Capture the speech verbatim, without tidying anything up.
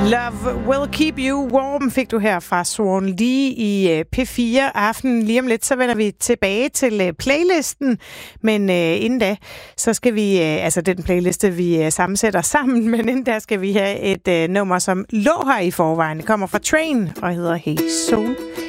Love Will Keep You Warm fik du her fra Swan Lee i P fire Aften. Lige om lidt, så vender vi tilbage til playlisten. Men øh, inden da, så skal vi, øh, altså den playliste, vi øh, sammensætter sammen, men inden da skal vi have et øh, nummer, som lå her i forvejen. Det kommer fra Train og hedder Hey Soul.